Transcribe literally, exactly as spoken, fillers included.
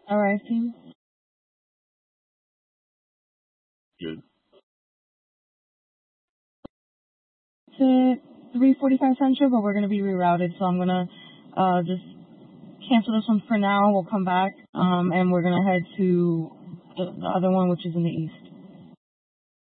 Arrive team. Good. To three forty-five Central, but we're going to be rerouted, so I'm going to uh, just cancel this one for now. We'll come back, um, and we're going to head to the, the other one, which is in the east.